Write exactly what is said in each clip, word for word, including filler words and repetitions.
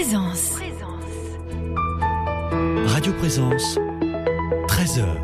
Présence. Radio Présence, treize heures.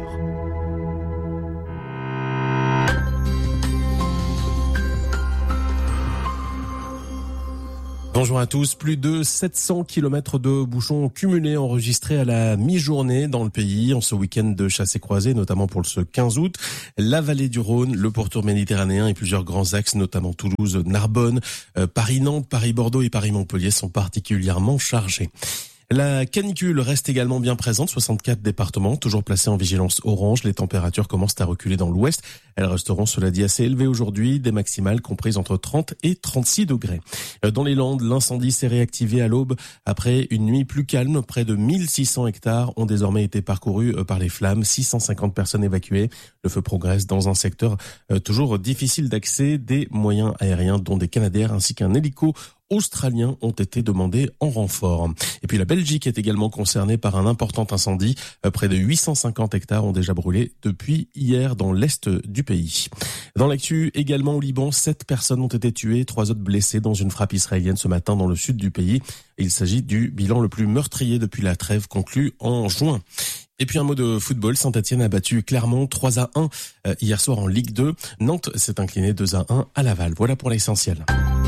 Bonjour à tous. Plus de sept cents kilomètres de bouchons cumulés enregistrés à la mi-journée dans le pays en ce week-end de chasse et croisée, notamment pour ce quinze août. La vallée du Rhône, le pourtour méditerranéen et plusieurs grands axes, notamment Toulouse, Narbonne, euh, Paris-Nantes, Paris-Bordeaux et Paris-Montpellier sont particulièrement chargés. La canicule reste également bien présente, soixante-quatre départements, toujours placés en vigilance orange. Les températures commencent à reculer dans l'ouest. Elles resteront, cela dit, assez élevées aujourd'hui, des maximales comprises entre trente et trente-six degrés. Dans les Landes, l'incendie s'est réactivé à l'aube après une nuit plus calme. Près de mille six cents hectares ont désormais été parcourus par les flammes, six cent cinquante personnes évacuées. Le feu progresse dans un secteur toujours difficile d'accès. Des moyens aériens, dont des Canadair ainsi qu'un hélico australiens ont été demandés en renfort. Et puis la Belgique est également concernée par un important incendie. Près de huit cent cinquante hectares ont déjà brûlé depuis hier dans l'est du pays. Dans l'actu, également au Liban, sept personnes ont été tuées, trois autres blessées dans une frappe israélienne ce matin dans le sud du pays. Il s'agit du bilan le plus meurtrier depuis la trêve conclue en juin. Et puis un mot de football, Saint-Etienne a battu Clermont trois à un hier soir en Ligue deux. Nantes s'est incliné deux à un à Laval. Voilà pour l'essentiel.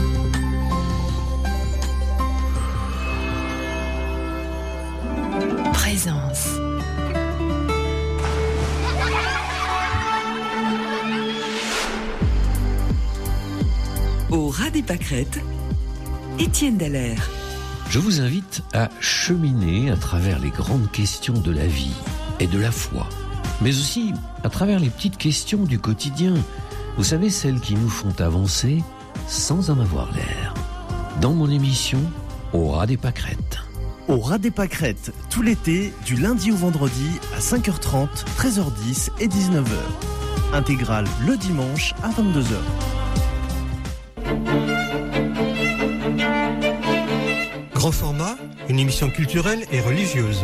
Présence. Au ras des pâquerettes, Étienne Dallaire. Je vous invite à cheminer à travers les grandes questions de la vie et de la foi, mais aussi à travers les petites questions du quotidien. Vous savez, celles qui nous font avancer sans en avoir l'air. Dans mon émission, Au ras des pâquerettes. Au ras des pâquerettes, tout l'été, du lundi au vendredi à cinq heures trente, treize heures dix et dix-neuf heures. Intégrale le dimanche à vingt-deux heures. Grand format, une émission culturelle et religieuse.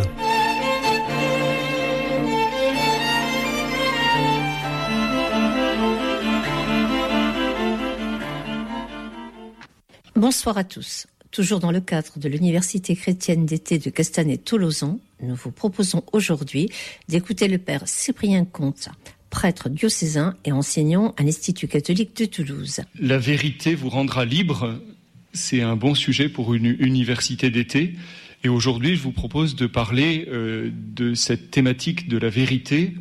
Bonsoir à tous. Toujours dans le cadre de l'Université chrétienne d'été de Castanet-Tolosan, nous vous proposons aujourd'hui d'écouter le père Cyprien Comte, prêtre diocésain et enseignant à l'Institut catholique de Toulouse. La vérité vous rendra libre, c'est un bon sujet pour une université d'été. Et aujourd'hui, je vous propose de parler euh, de cette thématique de la vérité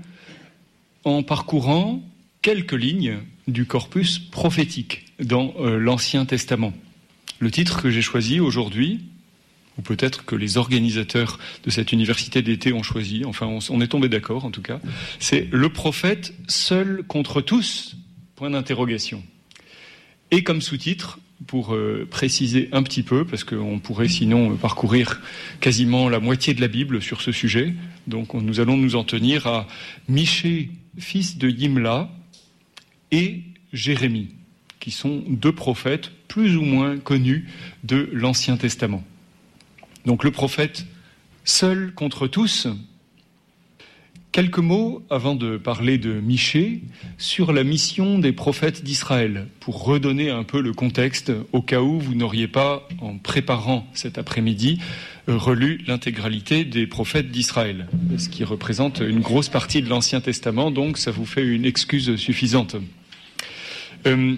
en parcourant quelques lignes du corpus prophétique dans euh, l'Ancien Testament. Le titre que j'ai choisi aujourd'hui, ou peut-être que les organisateurs de cette université d'été ont choisi, enfin on, on est tombé d'accord en tout cas, c'est « Le prophète seul contre tous ?» point d'interrogation. Et comme sous-titre, pour euh, préciser un petit peu, parce qu'on pourrait sinon parcourir quasiment la moitié de la Bible sur ce sujet, donc on, nous allons nous en tenir à Michée, fils de Yimla, et Jérémie, qui sont deux prophètes plus ou moins connus de l'Ancien Testament. Donc le prophète seul contre tous. Quelques mots, avant de parler de Michée, sur la mission des prophètes d'Israël, pour redonner un peu le contexte, au cas où vous n'auriez pas, en préparant cet après-midi, relu l'intégralité des prophètes d'Israël, ce qui représente une grosse partie de l'Ancien Testament, donc ça vous fait une excuse suffisante. Euh,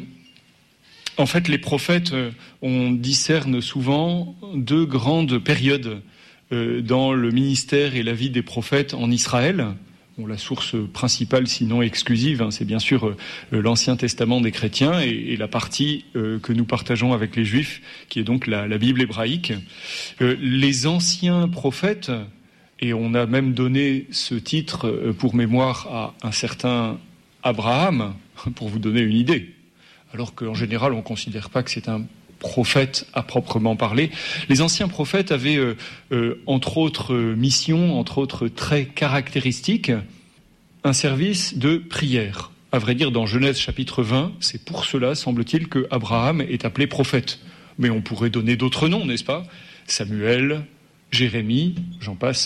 En fait, les prophètes, on discerne souvent deux grandes périodes dans le ministère et la vie des prophètes en Israël. Bon, la source principale, sinon exclusive, hein, c'est bien sûr l'Ancien Testament des chrétiens et, et la partie euh, que nous partageons avec les Juifs, qui est donc la, la Bible hébraïque. Euh, les anciens prophètes, et on a même donné ce titre euh, pour mémoire à un certain Abraham, pour vous donner une idée, alors qu'en général, on ne considère pas que c'est un prophète à proprement parler. Les anciens prophètes avaient, euh, euh, entre autres missions, entre autres traits caractéristiques, un service de prière. À vrai dire, dans Genèse chapitre vingt, c'est pour cela, semble-t-il, que Abraham est appelé prophète. Mais on pourrait donner d'autres noms, n'est-ce pas ? Samuel, Jérémie, j'en passe.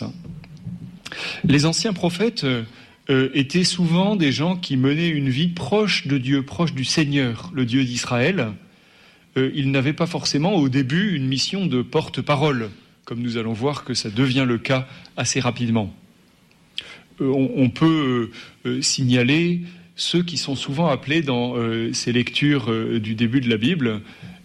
Les anciens prophètes... Euh, Euh, étaient souvent des gens qui menaient une vie proche de Dieu, proche du Seigneur, le Dieu d'Israël. Euh, ils n'avaient pas forcément au début une mission de porte-parole, comme nous allons voir que ça devient le cas assez rapidement. Euh, on, on peut euh, euh, signaler ceux qui sont souvent appelés dans euh, ces lectures euh, du début de la Bible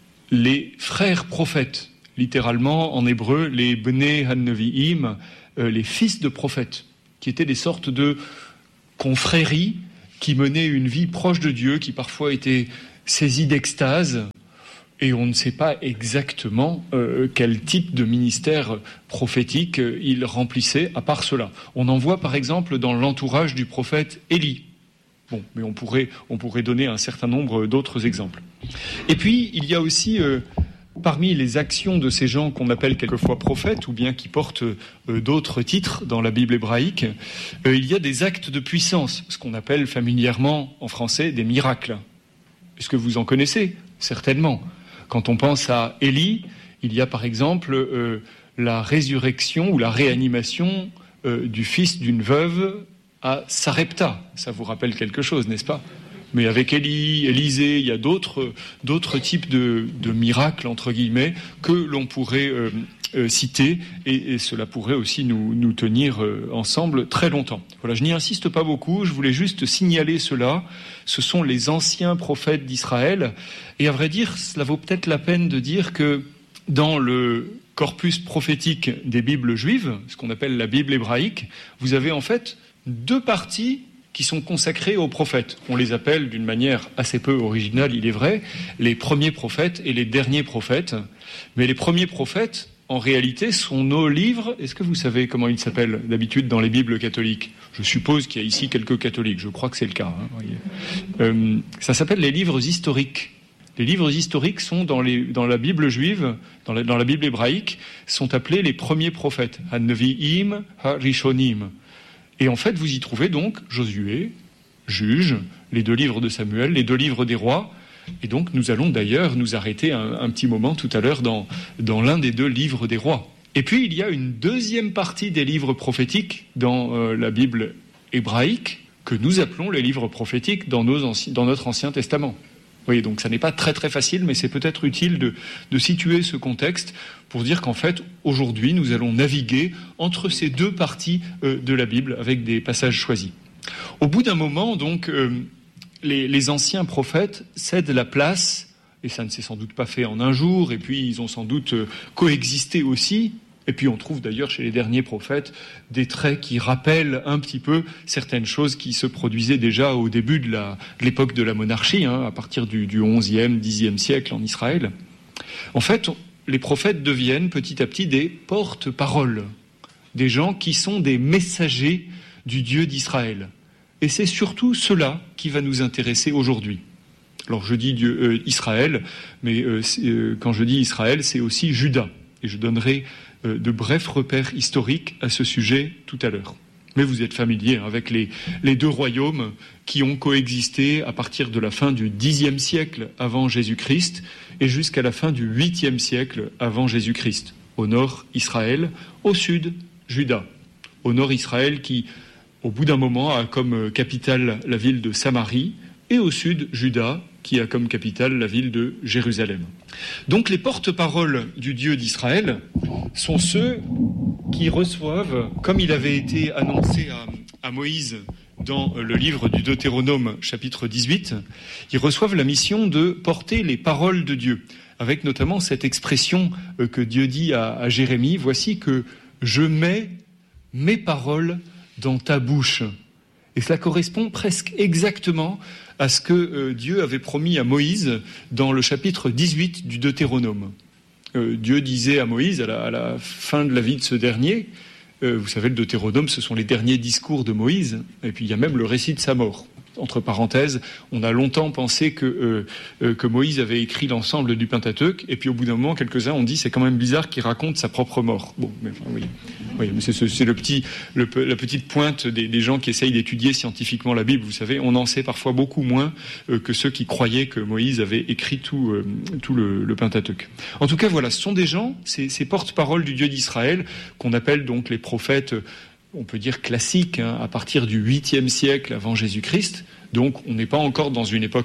les frères prophètes, littéralement en hébreu les Bnei HaNevi'im, euh, les fils de prophètes, qui étaient des sortes de confréries qui menaient une vie proche de Dieu, qui parfois étaient saisies d'extase, et on ne sait pas exactement euh, quel type de ministère prophétique euh, ils remplissaient à part cela. On en voit par exemple dans l'entourage du prophète Élie. Bon, mais on pourrait, on pourrait donner un certain nombre d'autres exemples. Et puis, il y a aussi, euh, parmi les actions de ces gens qu'on appelle quelquefois prophètes, ou bien qui portent euh, d'autres titres dans la Bible hébraïque, euh, il y a des actes de puissance, ce qu'on appelle familièrement en français des miracles. Est-ce que vous en connaissez ? Certainement. Quand on pense à Élie, il y a par exemple euh, la résurrection ou la réanimation euh, du fils d'une veuve à Sarepta. Ça vous rappelle quelque chose, n'est-ce pas ? Mais avec Élie, Élisée, il y a d'autres, d'autres types de, de miracles, entre guillemets, que l'on pourrait euh, euh, citer, et, et cela pourrait aussi nous, nous tenir euh, ensemble très longtemps. Voilà, je n'y insiste pas beaucoup, je voulais juste signaler cela. Ce sont les anciens prophètes d'Israël, et à vrai dire, cela vaut peut-être la peine de dire que dans le corpus prophétique des Bibles juives, ce qu'on appelle la Bible hébraïque, vous avez en fait deux parties qui sont consacrées aux prophètes. On les appelle d'une manière assez peu originale, il est vrai, les premiers prophètes et les derniers prophètes. Mais les premiers prophètes, en réalité, sont nos livres. Est-ce que vous savez comment ils s'appellent d'habitude dans les Bibles catholiques ? Je suppose qu'il y a ici quelques catholiques, je crois que c'est le cas. Hein, voyez. Euh, ça s'appelle les livres historiques. Les livres historiques sont dans, les, dans la Bible juive, dans la, dans la Bible hébraïque, sont appelés les premiers prophètes. Ha-Nevi'im, Ha-Rishonim. Et en fait, vous y trouvez donc Josué, Juge, les deux livres de Samuel, les deux livres des rois. Et donc, nous allons d'ailleurs nous arrêter un, un petit moment tout à l'heure dans, dans l'un des deux livres des rois. Et puis, il y a une deuxième partie des livres prophétiques dans euh, la Bible hébraïque que nous appelons les livres prophétiques dans, nos anci- dans notre Ancien Testament. Vous voyez, donc ça n'est pas très très facile, mais c'est peut-être utile de, de situer ce contexte pour dire qu'en fait, aujourd'hui, nous allons naviguer entre ces deux parties euh, de la Bible avec des passages choisis. Au bout d'un moment, donc, euh, les, les anciens prophètes cèdent la place, et ça ne s'est sans doute pas fait en un jour, et puis ils ont sans doute euh, coexisté aussi. Et puis on trouve d'ailleurs chez les derniers prophètes des traits qui rappellent un petit peu certaines choses qui se produisaient déjà au début de, la, de l'époque de la monarchie, hein, à partir du, du onzième, dixième siècle en Israël. En fait, les prophètes deviennent petit à petit des porte-paroles, des gens qui sont des messagers du Dieu d'Israël. Et c'est surtout cela qui va nous intéresser aujourd'hui. Alors je dis Dieu, euh, Israël, mais euh, euh, quand je dis Israël, c'est aussi Juda. Et je donnerai euh, de brefs repères historiques à ce sujet tout à l'heure. Mais vous êtes familiers hein, avec les, les deux royaumes qui ont coexisté à partir de la fin du dixième siècle avant Jésus-Christ et jusqu'à la fin du huitième siècle avant Jésus-Christ. Au nord, Israël, au sud, Juda. Au nord, Israël qui, au bout d'un moment, a comme capitale la ville de Samarie, et au sud, Juda, qui a comme capitale la ville de Jérusalem. Donc les porte-paroles du Dieu d'Israël sont ceux qui reçoivent, comme il avait été annoncé à, à Moïse dans le livre du Deutéronome, chapitre dix-huit, ils reçoivent la mission de porter les paroles de Dieu, avec notamment cette expression que Dieu dit à, à Jérémie, « Voici que je mets mes paroles dans ta bouche ». Et cela correspond presque exactement à ce que euh, Dieu avait promis à Moïse dans le chapitre dix-huit du Deutéronome. Euh, Dieu disait à Moïse, à la, à la fin de la vie de ce dernier, euh, vous savez, le Deutéronome, ce sont les derniers discours de Moïse, et puis il y a même le récit de sa mort. Entre parenthèses, on a longtemps pensé que, euh, euh, que Moïse avait écrit l'ensemble du Pentateuque, et puis au bout d'un moment, quelques-uns ont dit c'est quand même bizarre qu'il raconte sa propre mort. Bon, mais enfin, oui, oui, mais c'est, c'est le petit, le, la petite pointe des, des gens qui essayent d'étudier scientifiquement la Bible. Vous savez, on en sait parfois beaucoup moins euh, que ceux qui croyaient que Moïse avait écrit tout, euh, tout le, le Pentateuque. En tout cas, voilà, ce sont des gens, ces, ces porte-paroles du Dieu d'Israël, qu'on appelle donc les prophètes. On peut dire classique, hein, à partir du huitième siècle avant Jésus-Christ. Donc, on n'est pas encore dans une époque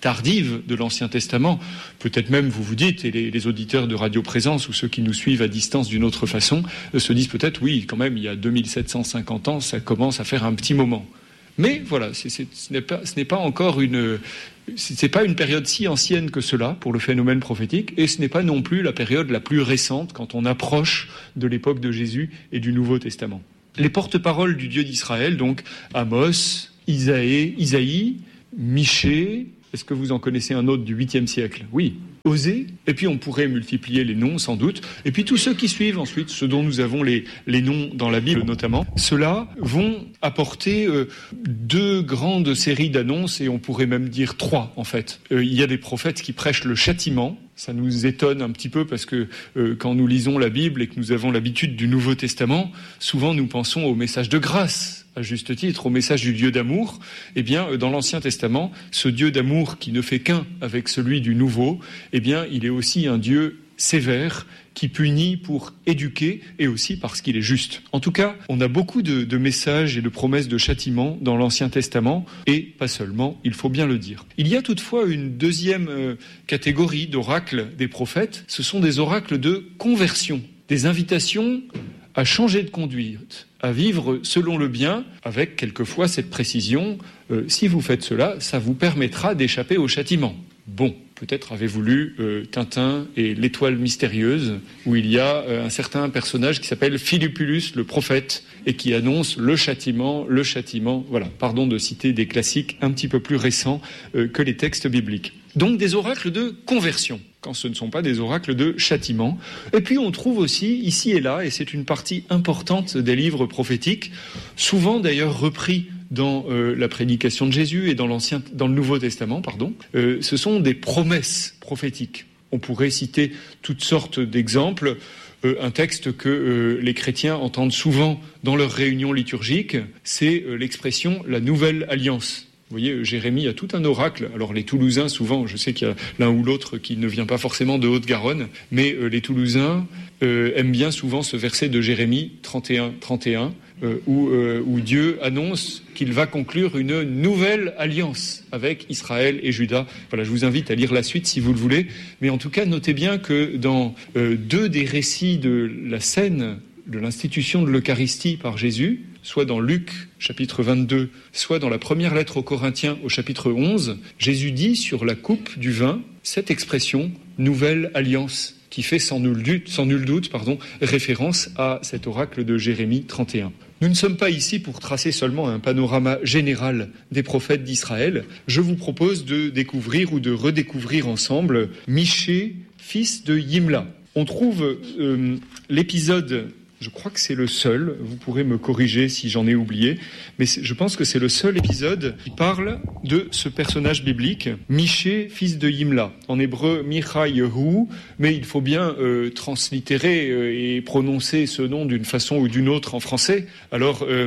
tardive de l'Ancien Testament. Peut-être même, vous vous dites, et les, les auditeurs de Radio Présence ou ceux qui nous suivent à distance d'une autre façon, euh, se disent peut-être, oui, quand même, il y a deux mille sept cent cinquante ans, ça commence à faire un petit moment. Mais voilà, c'est, c'est, ce n'est pas, ce n'est pas encore une, c'est pas une période si ancienne que cela pour le phénomène prophétique, et ce n'est pas non plus la période la plus récente quand on approche de l'époque de Jésus et du Nouveau Testament. Les porte-paroles du Dieu d'Israël, donc Amos, Isaïe, Isaïe, Michée. Est-ce que vous en connaissez un autre du huitième siècle ? Oui. Osée. Et puis on pourrait multiplier les noms sans doute. Et puis tous ceux qui suivent ensuite, ceux dont nous avons les, les noms dans la Bible notamment, ceux-là vont apporter euh, deux grandes séries d'annonces, et on pourrait même dire trois en fait. Euh, il y a des prophètes qui prêchent le châtiment. Ça nous étonne un petit peu parce que euh, quand nous lisons la Bible et que nous avons l'habitude du Nouveau Testament, souvent nous pensons au message de grâce, à juste titre, au message du Dieu d'amour. Eh bien, dans l'Ancien Testament, ce Dieu d'amour qui ne fait qu'un avec celui du Nouveau, eh bien, il est aussi un Dieu sévère qui punit pour éduquer et aussi parce qu'il est juste. En tout cas, on a beaucoup de, de messages et de promesses de châtiment dans l'Ancien Testament, et pas seulement, il faut bien le dire. Il y a toutefois une deuxième euh, catégorie d'oracles des prophètes, ce sont des oracles de conversion, des invitations à changer de conduite, à vivre selon le bien, avec quelquefois cette précision, euh, si vous faites cela, ça vous permettra d'échapper au châtiment. Bon, peut-être avez-vous lu euh, Tintin et l'étoile mystérieuse, où il y a euh, un certain personnage qui s'appelle Philipulus le prophète, et qui annonce le châtiment, le châtiment, voilà, pardon de citer des classiques un petit peu plus récents euh, que les textes bibliques. Donc des oracles de conversion, quand ce ne sont pas des oracles de châtiment. Et puis on trouve aussi, ici et là, et c'est une partie importante des livres prophétiques, souvent d'ailleurs repris dans euh, la prédication de Jésus et dans, l'Ancien, dans le Nouveau Testament, pardon, euh, ce sont des promesses prophétiques. On pourrait citer toutes sortes d'exemples. Euh, un texte que euh, les chrétiens entendent souvent dans leurs réunions liturgiques, c'est euh, l'expression « la nouvelle alliance ». Vous voyez, Jérémie a tout un oracle. Alors les Toulousains, souvent, je sais qu'il y a l'un ou l'autre qui ne vient pas forcément de Haute-Garonne, mais euh, les Toulousains euh, aiment bien souvent ce verset de Jérémie trente et un trente et un, euh, où, euh, où Dieu annonce qu'il va conclure une nouvelle alliance avec Israël et Juda. Voilà, je vous invite à lire la suite si vous le voulez. Mais en tout cas, notez bien que dans euh, deux des récits de la scène de l'institution de l'Eucharistie par Jésus, soit dans Luc, chapitre vingt-deux, soit dans la première lettre aux Corinthiens, au chapitre onze, Jésus dit sur la coupe du vin cette expression « nouvelle alliance » qui fait sans nul doute, sans nul doute pardon, référence à cet oracle de Jérémie trente et un. Nous ne sommes pas ici pour tracer seulement un panorama général des prophètes d'Israël. Je vous propose de découvrir ou de redécouvrir ensemble Michée, fils de Yimla. On trouve euh, l'épisode... Je crois que c'est le seul, vous pourrez me corriger si j'en ai oublié, mais je pense que c'est le seul épisode qui parle de ce personnage biblique, Michée, fils de Yimla. En hébreu, Micha-Yehu, mais il faut bien euh, translittérer euh, et prononcer ce nom d'une façon ou d'une autre en français. Alors, euh,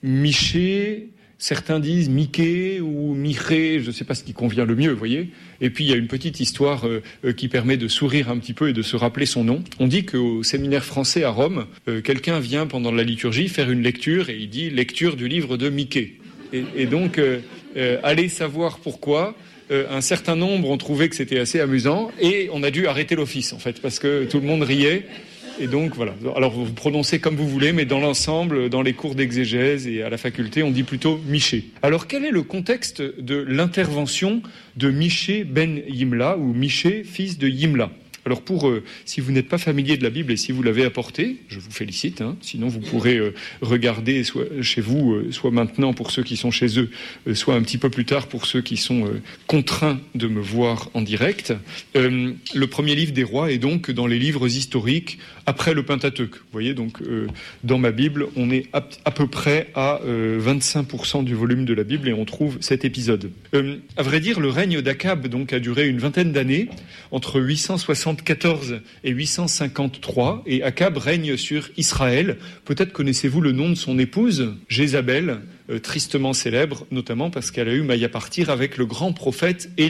Michée... Certains disent Miché ou Miché, je ne sais pas ce qui convient le mieux, vous voyez. Et puis il y a une petite histoire euh, euh, qui permet de sourire un petit peu et de se rappeler son nom. On dit qu'au séminaire français à Rome, euh, quelqu'un vient pendant la liturgie faire une lecture et il dit lecture du livre de Miché. Et, et donc, euh, euh, allez savoir pourquoi. Euh, un certain nombre ont trouvé que c'était assez amusant et on a dû arrêter l'office en fait parce que tout le monde riait. Et donc, voilà. Alors, vous prononcez comme vous voulez, mais dans l'ensemble, dans les cours d'exégèse et à la faculté, on dit plutôt Michée. Alors, quel est le contexte de l'intervention de Michée ben Yimla, ou Michée, fils de Yimla ? Alors, pour, euh, si vous n'êtes pas familier de la Bible et si vous l'avez apportée, je vous félicite, hein, sinon vous pourrez euh, regarder soit chez vous, euh, soit maintenant pour ceux qui sont chez eux, euh, soit un petit peu plus tard pour ceux qui sont euh, contraints de me voir en direct. Euh, le premier livre des rois est donc dans les livres historiques après le Pentateuque. Vous voyez, donc euh, dans ma Bible, on est à, à peu près à euh, vingt-cinq pour cent du volume de la Bible et on trouve cet épisode. Euh, à vrai dire, le règne d'Akab donc a duré une vingtaine d'années, entre huit cent soixante-quatorze et huit cent cinquante-trois, et Akab règne sur Israël. Peut-être connaissez-vous le nom de son épouse, Jézabel, euh, tristement célèbre, notamment parce qu'elle a eu maille à partir avec le grand prophète Élie.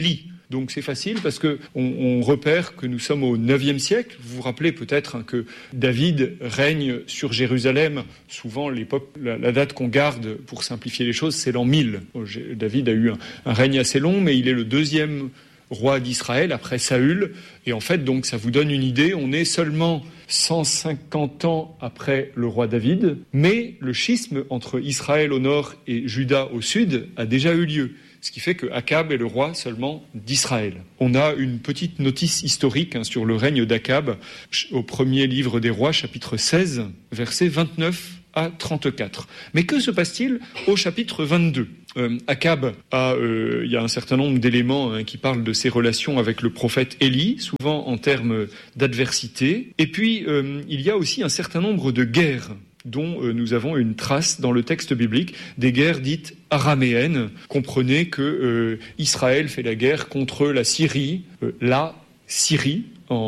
Donc c'est facile parce que on, on repère que nous sommes au neuvième siècle. Vous vous rappelez peut-être hein, que David règne sur Jérusalem. Souvent, l'époque, la, la date qu'on garde pour simplifier les choses, c'est l'an mille. David a eu un, un règne assez long, mais il est le deuxième roi d'Israël après Saül. Et en fait, donc, ça vous donne une idée. On est seulement cent cinquante ans après le roi David, mais le schisme entre Israël au nord et Juda au sud a déjà eu lieu. Ce qui fait que Akab est le roi seulement d'Israël. On a une petite notice historique hein, sur le règne d'Akab au premier livre des rois, chapitre seize, versets vingt-neuf à trente-quatre. Mais que se passe-t-il au chapitre vingt-deux ? euh, Akab, a, euh, il y a un certain nombre d'éléments hein, qui parlent de ses relations avec le prophète Élie, souvent en termes d'adversité. Et puis, euh, il y a aussi un certain nombre de guerres dont euh, nous avons une trace dans le texte biblique, des guerres dites araméennes. Comprenez que euh, Israël fait la guerre contre la Syrie, euh, la Syrie,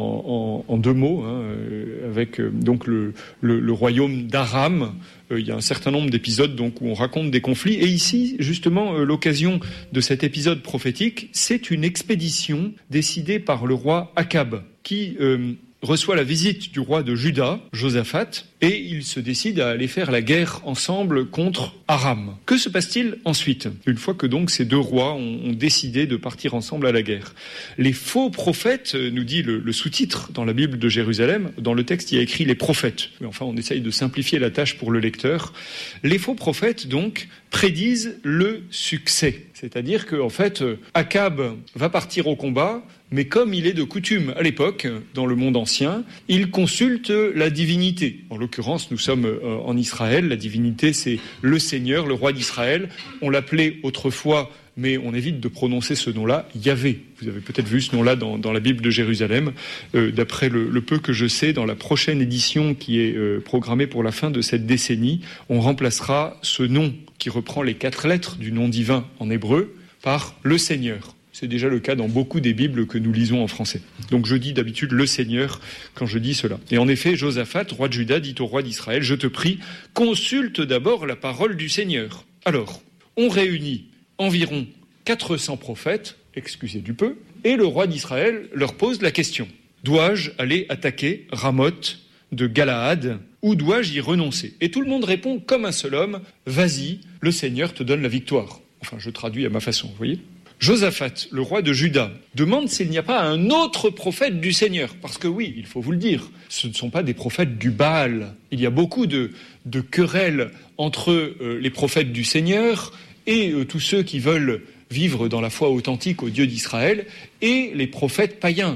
en, en, en deux mots, hein, euh, avec euh, donc le, le, le royaume d'Aram. Euh, il y a un certain nombre d'épisodes donc où on raconte des conflits. Et ici, justement, euh, l'occasion de cet épisode prophétique, c'est une expédition décidée par le roi Akab, qui euh, reçoit la visite du roi de Juda, Josaphat, et il se décide à aller faire la guerre ensemble contre Aram. Que se passe-t-il ensuite, une fois que donc ces deux rois ont, ont décidé de partir ensemble à la guerre ? Les faux prophètes, nous dit le, le sous-titre dans la Bible de Jérusalem, dans le texte il y a écrit les prophètes, mais enfin on essaye de simplifier la tâche pour le lecteur. Les faux prophètes donc prédisent le succès, c'est-à-dire que en fait Akab va partir au combat, mais comme il est de coutume à l'époque, dans le monde ancien, il consulte la divinité. En l'occurrence, nous sommes euh, en Israël. La divinité, c'est le Seigneur, le roi d'Israël. On l'appelait autrefois, mais on évite de prononcer ce nom-là, Yahvé. Vous avez peut-être vu ce nom-là dans, dans la Bible de Jérusalem. Euh, d'après le, le peu que je sais, dans la prochaine édition qui est euh, programmée pour la fin de cette décennie, on remplacera ce nom qui reprend les quatre lettres du nom divin en hébreu par le Seigneur. C'est déjà le cas dans beaucoup des Bibles que nous lisons en français. Donc je dis d'habitude le Seigneur quand je dis cela. Et en effet, Josaphat, roi de Juda, dit au roi d'Israël, « Je te prie, consulte d'abord la parole du Seigneur. » Alors, on réunit environ quatre cents prophètes, excusez du peu, et le roi d'Israël leur pose la question. Dois-je aller attaquer Ramoth de Galaad ou dois-je y renoncer ? Et tout le monde répond comme un seul homme, « Vas-y, le Seigneur te donne la victoire. » Enfin, je traduis à ma façon, vous voyez ? Josaphat, le roi de Juda, demande s'il n'y a pas un autre prophète du Seigneur. Parce que oui, il faut vous le dire, ce ne sont pas des prophètes du Baal. Il y a beaucoup de, de querelles entre euh, les prophètes du Seigneur et euh, tous ceux qui veulent vivre dans la foi authentique au Dieu d'Israël et les prophètes païens.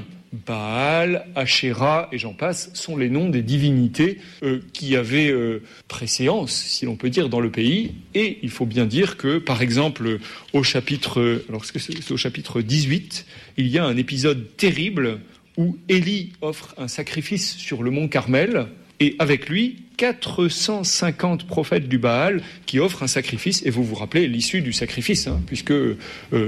Baal, Ashéra et j'en passe sont les noms des divinités euh, qui avaient euh, préséance, si l'on peut dire, dans le pays. Et il faut bien dire que, par exemple, au chapitre, alors c'est, c'est au chapitre dix-huit, il y a un épisode terrible où Élie offre un sacrifice sur le mont Carmel et avec lui quatre cent cinquante prophètes du Baal qui offrent un sacrifice. Et vous vous rappelez l'issue du sacrifice, hein, puisque euh,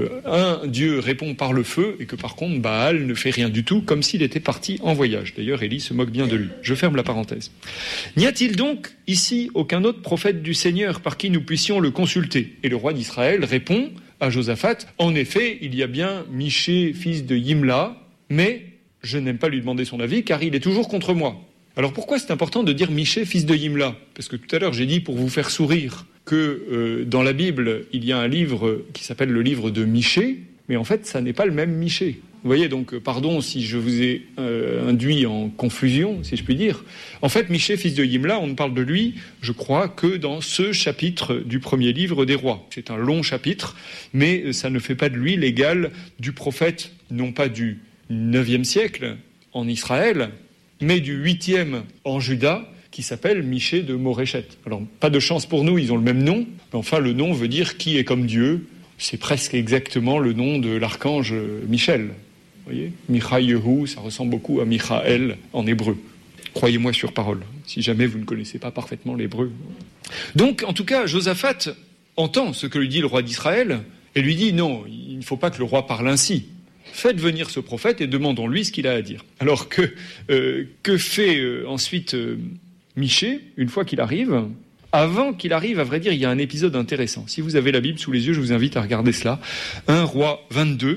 un Dieu répond par le feu et que par contre Baal ne fait rien du tout, comme s'il était parti en voyage. D'ailleurs, Élie se moque bien de lui. Je ferme la parenthèse. N'y a-t-il donc ici aucun autre prophète du Seigneur par qui nous puissions le consulter ? Et le roi d'Israël répond à Josaphat, en effet, il y a bien Michée, fils de Yimla, mais je n'aime pas lui demander son avis car il est toujours contre moi. Alors pourquoi c'est important de dire Michée, fils de Yimla ? Parce que tout à l'heure j'ai dit pour vous faire sourire que euh, dans la Bible il y a un livre qui s'appelle le livre de Michée, mais en fait ça n'est pas le même Michée. Vous voyez, donc pardon si je vous ai euh, induit en confusion, si je puis dire. En fait, Michée, fils de Yimla, on ne parle de lui, je crois, que dans ce chapitre du premier livre des rois. C'est un long chapitre, mais ça ne fait pas de lui l'égal du prophète, non pas du neuvième siècle en Israël, mais du huitième en Juda, qui s'appelle Michée de Moréchet. Alors, pas de chance pour nous, ils ont le même nom, mais enfin, le nom veut dire qui est comme Dieu. C'est presque exactement le nom de l'archange Michel. Vous voyez ? Michaïehu, ça ressemble beaucoup à Michaël en hébreu. Croyez-moi sur parole, si jamais vous ne connaissez pas parfaitement l'hébreu. Donc, en tout cas, Josaphat entend ce que lui dit le roi d'Israël, et lui dit, non, il ne faut pas que le roi parle ainsi. Faites venir ce prophète et demandons-lui ce qu'il a à dire. Alors que, euh, que fait euh, ensuite euh, Michée, une fois qu'il arrive ? Avant qu'il arrive, à vrai dire, il y a un épisode intéressant. Si vous avez la Bible sous les yeux, je vous invite à regarder cela. un roi vingt-deux,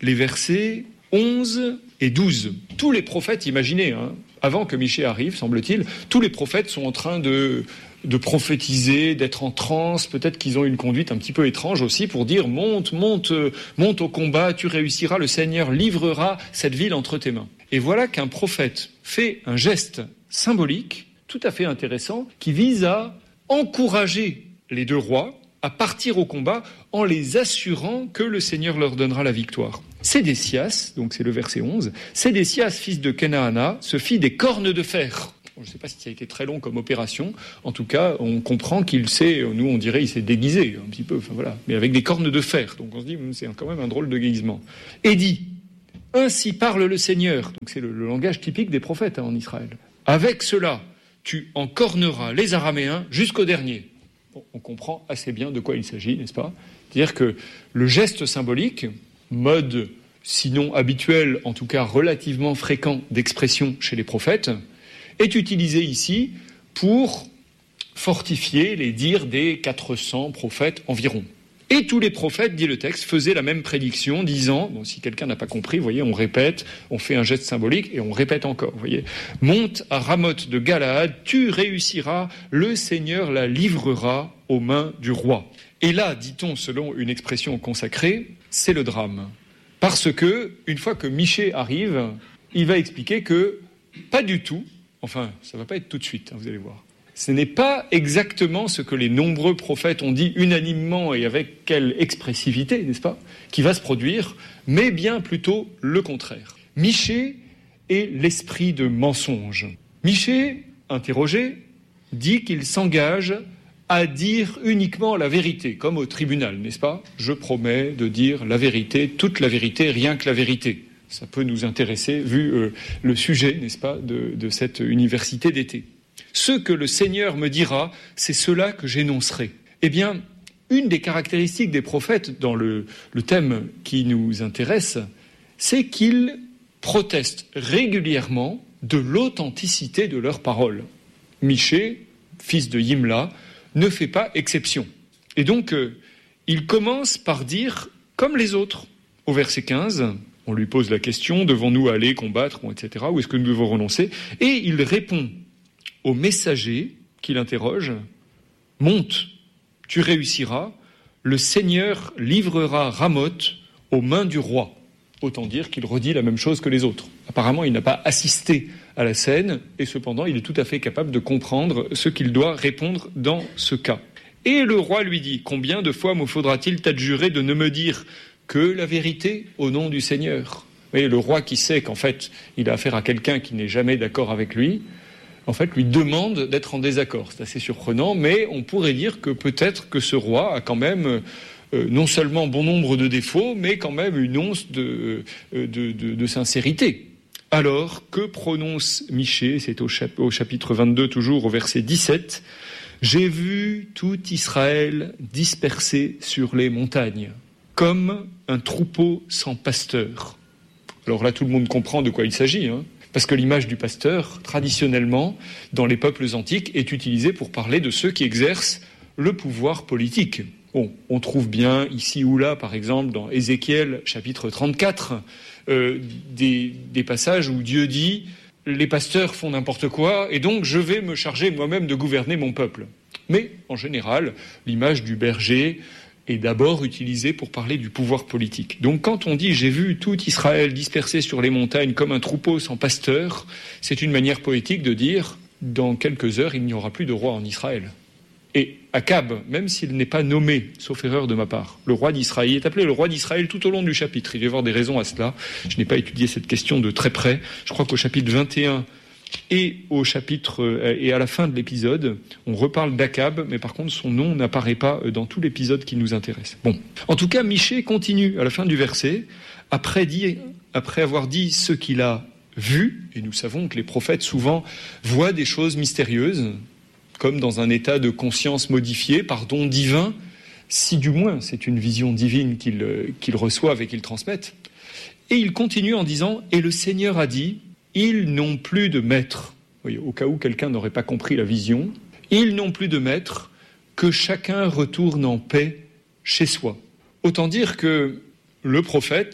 les versets onze et douze. Tous les prophètes, imaginez, hein, avant que Michée arrive, semble-t-il, tous les prophètes sont en train de, de prophétiser, d'être en transe. Peut-être qu'ils ont une conduite un petit peu étrange aussi pour dire « Monte, monte, monte au combat, tu réussiras, le Seigneur livrera cette ville entre tes mains. » Et voilà qu'un prophète fait un geste symbolique tout à fait intéressant qui vise à encourager les deux rois à partir au combat en les assurant que le Seigneur leur donnera la victoire. Sédécias, donc c'est le verset onze, Sédécias, fils de Kenaana, se fit des cornes de fer. Je ne sais pas si ça a été très long comme opération. En tout cas, on comprend qu'il s'est, nous on dirait, il s'est déguisé un petit peu, enfin voilà, mais avec des cornes de fer. Donc on se dit, c'est quand même un drôle de déguisement. Et dit, ainsi parle le Seigneur. Donc c'est le, le langage typique des prophètes hein, en Israël. Avec cela, tu encorneras les Araméens jusqu'au dernier. Bon, on comprend assez bien de quoi il s'agit, n'est-ce pas ? C'est-à-dire que le geste symbolique, mode sinon habituel, en tout cas relativement fréquent d'expression chez les prophètes, est utilisé ici pour fortifier les dires des quatre cents prophètes environ. Et tous les prophètes, dit le texte, faisaient la même prédiction, disant, bon, si quelqu'un n'a pas compris, vous voyez, on répète, on fait un geste symbolique et on répète encore, vous voyez. Monte à Ramoth de Galaad, tu réussiras, le Seigneur la livrera aux mains du roi. Et là, dit-on, selon une expression consacrée, c'est le drame. Parce que, une fois que Michée arrive, il va expliquer que, pas du tout, enfin, ça va pas être tout de suite, hein, vous allez voir. Ce n'est pas exactement ce que les nombreux prophètes ont dit unanimement et avec quelle expressivité, n'est-ce pas, qui va se produire, mais bien plutôt le contraire. Michée est l'esprit de mensonge. Michée, interrogé, dit qu'il s'engage à dire uniquement la vérité, comme au tribunal, n'est-ce pas ? Je promets de dire la vérité, toute la vérité, rien que la vérité. Ça peut nous intéresser, vu euh, le sujet, n'est-ce pas, de, de cette université d'été. Ce que le Seigneur me dira, c'est cela que j'énoncerai. Eh bien, une des caractéristiques des prophètes dans le, le thème qui nous intéresse, c'est qu'ils protestent régulièrement de l'authenticité de leurs paroles. Michée, fils de Yimla, ne fait pas exception. Et donc, euh, il commence par dire comme les autres. Au verset quinze, on lui pose la question, devons-nous aller combattre, bon, et cetera, ou est-ce que nous devons renoncer ? Et il répond au messager qui l'interroge, « Monte, tu réussiras, le Seigneur livrera Ramoth aux mains du roi. » Autant dire qu'il redit la même chose que les autres. Apparemment, il n'a pas assisté à la scène, et cependant, il est tout à fait capable de comprendre ce qu'il doit répondre dans ce cas. Et le roi lui dit, « Combien de fois me faudra-t-il t'adjurer de ne me dire que la vérité au nom du Seigneur ?» Vous voyez, le roi qui sait qu'en fait, il a affaire à quelqu'un qui n'est jamais d'accord avec lui, en fait, lui demande d'être en désaccord. C'est assez surprenant, mais on pourrait dire que peut-être que ce roi a quand même euh, non seulement bon nombre de défauts, mais quand même une once de, de, de, de sincérité. Alors, que prononce Michée ? C'est au, chap- au chapitre vingt-deux, toujours au verset dix-sept. « J'ai vu tout Israël dispersé sur les montagnes, comme un troupeau sans pasteur. » Alors là, tout le monde comprend de quoi il s'agit, hein. Parce que l'image du pasteur, traditionnellement, dans les peuples antiques, est utilisée pour parler de ceux qui exercent le pouvoir politique. Bon, on trouve bien ici ou là, par exemple, dans Ézéchiel, chapitre trente-quatre, euh, des, des passages où Dieu dit « Les pasteurs font n'importe quoi, et donc je vais me charger moi-même de gouverner mon peuple. » Mais, en général, l'image du berger est d'abord utilisé pour parler du pouvoir politique. Donc quand on dit « j'ai vu tout Israël dispersé sur les montagnes comme un troupeau sans pasteur », c'est une manière poétique de dire « dans quelques heures, il n'y aura plus de roi en Israël ». Et Akab, même s'il n'est pas nommé, sauf erreur de ma part, le roi d'Israël, il est appelé le roi d'Israël tout au long du chapitre. Il va y avoir des raisons à cela. Je n'ai pas étudié cette question de très près. Je crois qu'au chapitre vingt et un et au chapitre et à la fin de l'épisode, on reparle d'Akab, mais par contre son nom n'apparaît pas dans tout l'épisode qui nous intéresse. Bon, en tout cas, Michée continue à la fin du verset, après, dit, après avoir dit ce qu'il a vu, et nous savons que les prophètes souvent voient des choses mystérieuses, comme dans un état de conscience modifié par don divin, si du moins c'est une vision divine qu'ils, qu'ils reçoivent et qu'ils transmettent. Et il continue en disant « Et le Seigneur a dit, ils n'ont plus de maître. » Voyez, au cas où quelqu'un n'aurait pas compris la vision, « Ils n'ont plus de maître, que chacun retourne en paix chez soi. » Autant dire que le prophète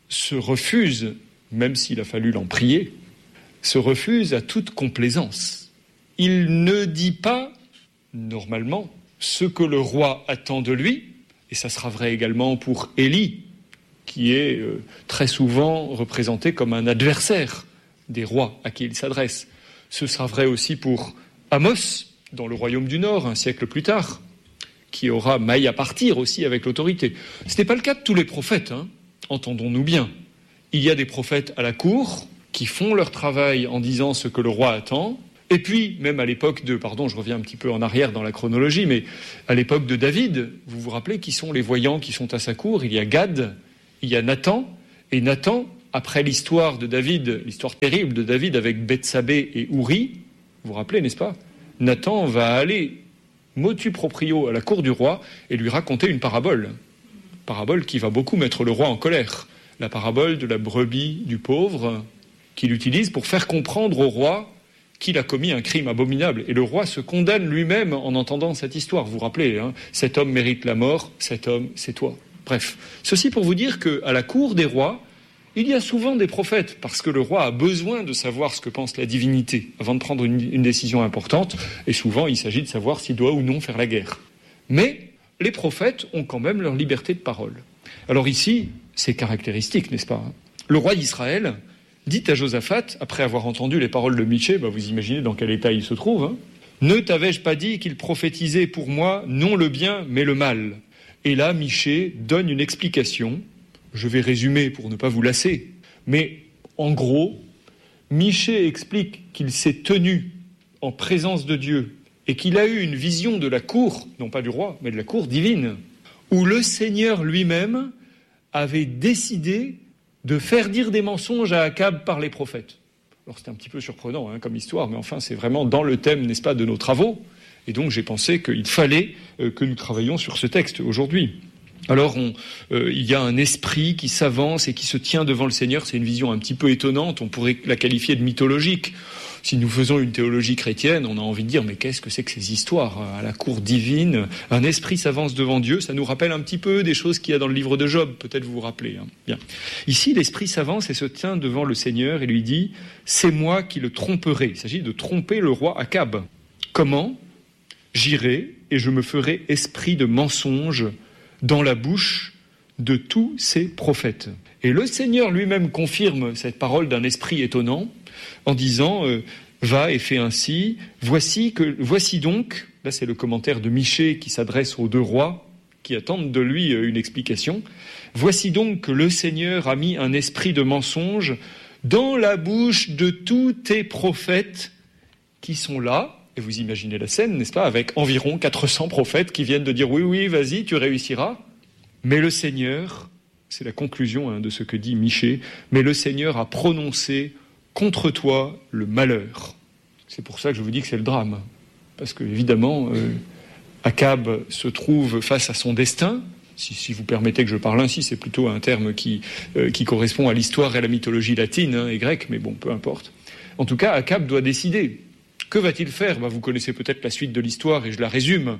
se refuse, même s'il a fallu l'en prier, se refuse à toute complaisance. Il ne dit pas, normalement, ce que le roi attend de lui, et ça sera vrai également pour Élie, qui est euh, très souvent représenté comme un adversaire des rois à qui il s'adresse. Ce sera vrai aussi pour Amos, dans le royaume du Nord, un siècle plus tard, qui aura maille à partir aussi avec l'autorité. Ce n'est pas le cas de tous les prophètes, hein, entendons-nous bien. Il y a des prophètes à la cour qui font leur travail en disant ce que le roi attend, et puis, même à l'époque de, pardon, je reviens un petit peu en arrière dans la chronologie, mais à l'époque de David, vous vous rappelez qui sont les voyants qui sont à sa cour? Il y a Gad, il y a Nathan, et Nathan, après l'histoire de David, l'histoire terrible de David avec Bethsabée et Ouri, vous vous rappelez, n'est-ce pas? Nathan va aller motu proprio à la cour du roi et lui raconter une parabole. Parabole qui va beaucoup mettre le roi en colère. La parabole de la brebis du pauvre qu'il utilise pour faire comprendre au roi qu'il a commis un crime abominable. Et le roi se condamne lui-même en entendant cette histoire. Vous vous rappelez, hein, cet homme mérite la mort, cet homme, c'est toi. Bref, ceci pour vous dire qu'à la cour des rois, il y a souvent des prophètes, parce que le roi a besoin de savoir ce que pense la divinité avant de prendre une, une décision importante, et souvent il s'agit de savoir s'il doit ou non faire la guerre. Mais les prophètes ont quand même leur liberté de parole. Alors ici, c'est caractéristique, n'est-ce pas? Le roi d'Israël dit à Josaphat, après avoir entendu les paroles de Michée, bah vous imaginez dans quel état il se trouve, hein, « Ne t'avais-je pas dit qu'il prophétisait pour moi non le bien, mais le mal ?» Et là, Michée donne une explication. Je vais résumer pour ne pas vous lasser. Mais en gros, Michée explique qu'il s'est tenu en présence de Dieu et qu'il a eu une vision de la cour, non pas du roi, mais de la cour divine, où le Seigneur lui-même avait décidé de faire dire des mensonges à Akab par les prophètes. Alors c'est un petit peu surprenant hein, comme histoire, mais enfin c'est vraiment dans le thème, n'est-ce pas, de nos travaux. Et donc j'ai pensé qu'il fallait euh, que nous travaillions sur ce texte aujourd'hui. Alors on, euh, il y a un esprit qui s'avance et qui se tient devant le Seigneur. C'est une vision un petit peu étonnante, on pourrait la qualifier de mythologique. Si nous faisons une théologie chrétienne, on a envie de dire mais qu'est-ce que c'est que ces histoires à la cour divine? Un esprit s'avance devant Dieu, ça nous rappelle un petit peu des choses qu'il y a dans le livre de Job, peut-être vous vous rappelez. Hein. Bien. Ici, l'esprit s'avance et se tient devant le Seigneur et lui dit « C'est moi qui le tromperai ». Il s'agit de tromper le roi Akab. Comment? J'irai et je me ferai esprit de mensonge dans la bouche de tous ces prophètes. Et le Seigneur lui-même confirme cette parole d'un esprit étonnant en disant euh, « Va et fais ainsi, voici, que, voici donc », là c'est le commentaire de Michée qui s'adresse aux deux rois qui attendent de lui euh, une explication, « Voici donc que le Seigneur a mis un esprit de mensonge dans la bouche de tous tes prophètes qui sont là. » Et vous imaginez la scène, n'est-ce pas, avec environ quatre cents prophètes qui viennent de dire « Oui, oui, vas-y, tu réussiras. » Mais le Seigneur, c'est la conclusion hein, de ce que dit Michée, « Mais le Seigneur a prononcé contre toi le malheur. » C'est pour ça que je vous dis que c'est le drame. Parce que, évidemment, euh, Akab se trouve face à son destin. Si, si vous permettez que je parle ainsi, c'est plutôt un terme qui, euh, qui correspond à l'histoire et à la mythologie latine hein, et grecque, mais bon, peu importe. En tout cas, Akab doit décider. Que va-t-il faire? Ben, vous connaissez peut-être la suite de l'histoire et je la résume.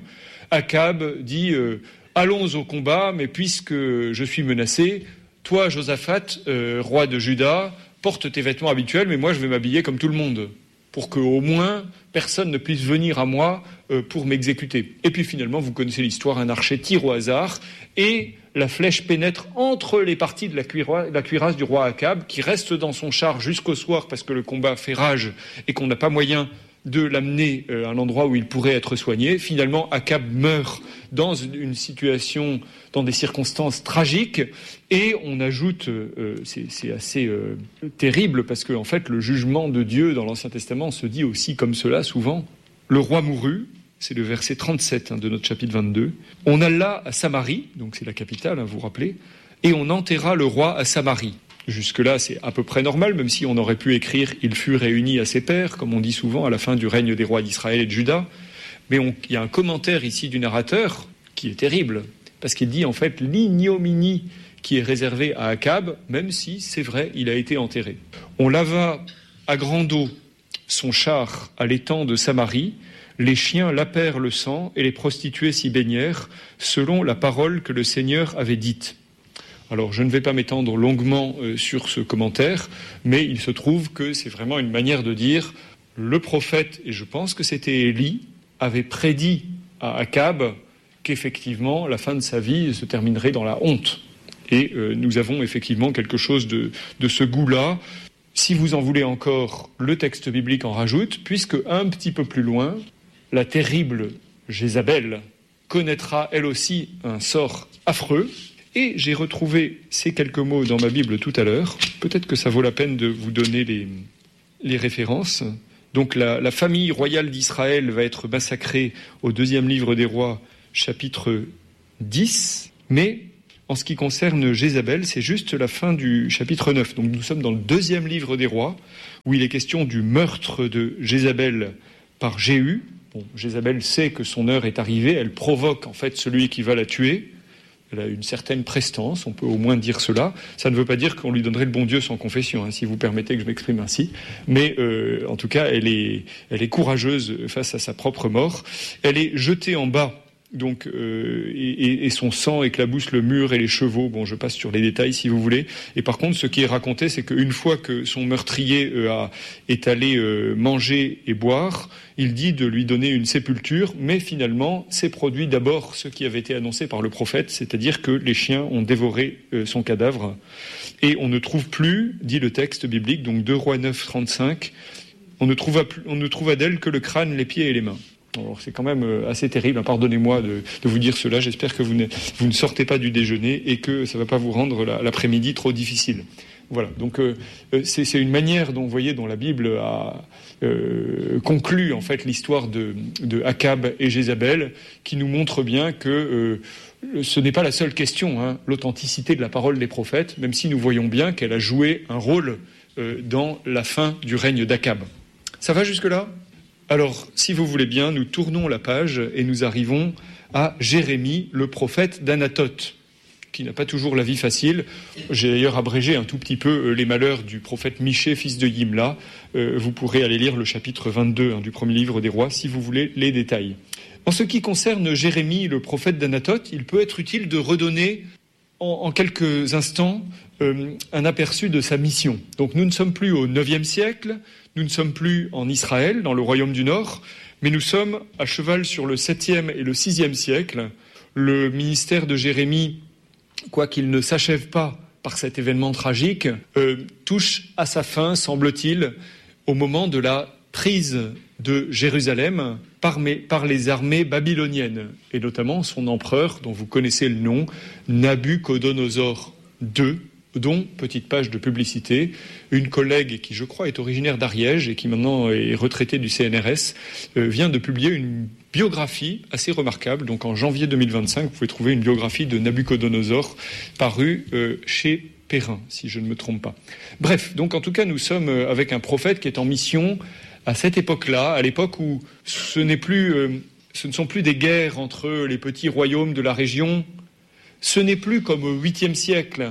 Akab dit euh, « Allons au combat, mais puisque je suis menacé, toi, Josaphat, euh, roi de Juda, porte tes vêtements habituels, mais moi je vais m'habiller comme tout le monde, pour qu'au moins personne ne puisse venir à moi euh, pour m'exécuter. » Et puis finalement, vous connaissez l'histoire, un archer tire au hasard, et la flèche pénètre entre les parties de la, cuira- la cuirasse du roi Akab, qui reste dans son char jusqu'au soir parce que le combat fait rage et qu'on n'a pas moyen de l'amener à un endroit où il pourrait être soigné. Finalement, Akab meurt dans une situation, dans des circonstances tragiques, et on ajoute, euh, c'est, c'est assez euh, terrible, parce que en fait, le jugement de Dieu dans l'Ancien Testament se dit aussi comme cela souvent. Le roi mourut, c'est le verset trente-sept hein, de notre chapitre vingt-deux. On alla à Samarie, donc c'est la capitale, hein, vous vous rappelez, et on enterra le roi à Samarie. Jusque-là, c'est à peu près normal, même si on aurait pu écrire « Il fut réuni à ses pairs », comme on dit souvent à la fin du règne des rois d'Israël et de Juda. Mais on, il y a un commentaire ici du narrateur qui est terrible, parce qu'il dit en fait l'ignominie qui est réservée à Akab, même si, c'est vrai, il a été enterré. On lava à grande eau son char à l'étang de Samarie, les chiens lapèrent le sang et les prostituées s'y baignèrent, selon la parole que le Seigneur avait dite. Alors je ne vais pas m'étendre longuement euh, sur ce commentaire, mais il se trouve que c'est vraiment une manière de dire le prophète, et je pense que c'était Élie, avait prédit à Akab qu'effectivement la fin de sa vie se terminerait dans la honte. Et euh, nous avons effectivement quelque chose de, de ce goût-là. Si vous en voulez encore, le texte biblique en rajoute, puisque un petit peu plus loin, la terrible Jézabel connaîtra elle aussi un sort affreux. Et j'ai retrouvé ces quelques mots dans ma Bible tout à l'heure. Peut-être que ça vaut la peine de vous donner les, les références. Donc la, la famille royale d'Israël va être massacrée au deuxième livre des rois, chapitre dix. Mais en ce qui concerne Jézabel, c'est juste la fin du chapitre neuf. Donc nous sommes dans le deuxième livre des rois, où il est question du meurtre de Jézabel par Jéhu. Bon, Jézabel sait que son heure est arrivée, elle provoque en fait celui qui va la tuer. Elle a une certaine prestance, on peut au moins dire cela. Ça ne veut pas dire qu'on lui donnerait le bon Dieu sans confession, hein, si vous permettez que je m'exprime ainsi. Mais euh, en tout cas, elle est, elle est courageuse face à sa propre mort. Elle est jetée en bas, donc, euh, et, et son sang éclabousse le mur et les chevaux. Bon, je passe sur les détails si vous voulez. Et par contre, ce qui est raconté, c'est qu'une fois que son meurtrier euh, a, est allé euh, manger et boire, il dit de lui donner une sépulture, mais finalement, s'est produit d'abord ce qui avait été annoncé par le prophète, c'est-à-dire que les chiens ont dévoré euh, son cadavre. Et on ne trouve plus, dit le texte biblique, donc deux Rois neuf, trente-cinq, on ne trouva, on ne trouva d'elle que le crâne, les pieds et les mains. Alors, c'est quand même assez terrible, pardonnez-moi de, de vous dire cela, j'espère que vous ne, vous ne sortez pas du déjeuner et que ça ne va pas vous rendre la, l'après-midi trop difficile. Voilà, donc euh, c'est, c'est une manière dont, vous voyez, dont la Bible a euh, conclu en fait l'histoire de, de Akab et Jézabel, qui nous montre bien que euh, ce n'est pas la seule question, hein, l'authenticité de la parole des prophètes, même si nous voyons bien qu'elle a joué un rôle euh, dans la fin du règne d'Akab. Ça va jusque-là ? Alors, si vous voulez bien, nous tournons la page et nous arrivons à Jérémie, le prophète d'Anathoth, qui n'a pas toujours la vie facile. J'ai d'ailleurs abrégé un tout petit peu les malheurs du prophète Michée, fils de Yimla. Euh, vous pourrez aller lire le chapitre vingt-deux hein, du premier livre des rois, si vous voulez les détails. En ce qui concerne Jérémie, le prophète d'Anathoth, il peut être utile de redonner en, en quelques instants euh, un aperçu de sa mission. Donc nous ne sommes plus au neuvième siècle, nous ne sommes plus en Israël, dans le royaume du Nord, mais nous sommes à cheval sur le septième et le sixième siècle. Le ministère de Jérémie, quoiqu'il ne s'achève pas par cet événement tragique, euh, touche à sa fin, semble-t-il, au moment de la prise de Jérusalem par, mes, par les armées babyloniennes, et notamment son empereur, dont vous connaissez le nom, Nabuchodonosor deux, dont, petite page de publicité, une collègue qui, je crois, est originaire d'Ariège et qui maintenant est retraitée du C N R S, euh, vient de publier une biographie assez remarquable. Donc en janvier deux mille vingt-cinq, vous pouvez trouver une biographie de Nabuchodonosor parue euh, chez Perrin, si je ne me trompe pas. Bref, donc en tout cas, nous sommes avec un prophète qui est en mission à cette époque-là, à l'époque où ce n'est plus, euh, ce ne sont plus des guerres entre les petits royaumes de la région, ce n'est plus comme au huitième siècle,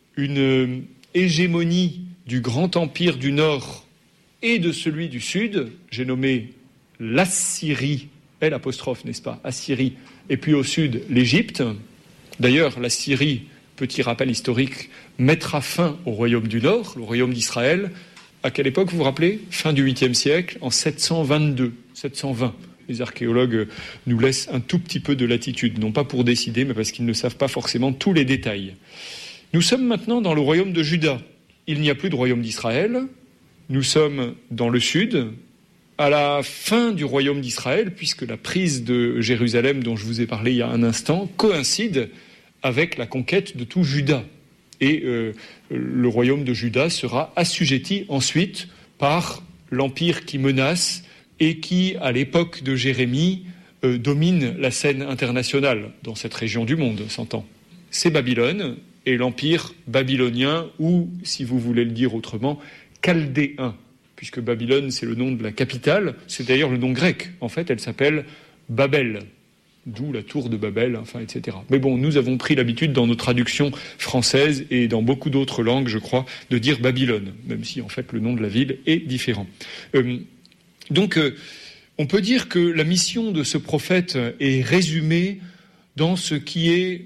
une hégémonie du grand empire du Nord et de celui du Sud, j'ai nommé l'Assyrie, L apostrophe, n'est-ce pas, Assyrie, et puis au Sud, l'Égypte. D'ailleurs, l'Assyrie, petit rappel historique, mettra fin au royaume du Nord, le royaume d'Israël. À quelle époque, vous vous rappelez ? Fin du huitième siècle, en sept cent vingt-deux, sept cent vingt. Les archéologues nous laissent un tout petit peu de latitude, non pas pour décider, mais parce qu'ils ne savent pas forcément tous les détails. Nous sommes maintenant dans le royaume de Juda. Il n'y a plus de royaume d'Israël. Nous sommes dans le sud, à la fin du royaume d'Israël, puisque la prise de Jérusalem, dont je vous ai parlé il y a un instant, coïncide avec la conquête de tout Juda. Et euh, le royaume de Juda sera assujetti ensuite par l'empire qui menace et qui, à l'époque de Jérémie, euh, domine la scène internationale dans cette région du monde, s'entend. C'est Babylone et l'empire babylonien, ou, si vous voulez le dire autrement, chaldéen, puisque Babylone, c'est le nom de la capitale, c'est d'ailleurs le nom grec. En fait, elle s'appelle Babel, d'où la tour de Babel, enfin, et cetera. Mais bon, nous avons pris l'habitude dans nos traductions françaises et dans beaucoup d'autres langues, je crois, de dire Babylone, même si, en fait, le nom de la ville est différent. Euh, donc, euh, on peut dire que la mission de ce prophète est résumée dans ce qui est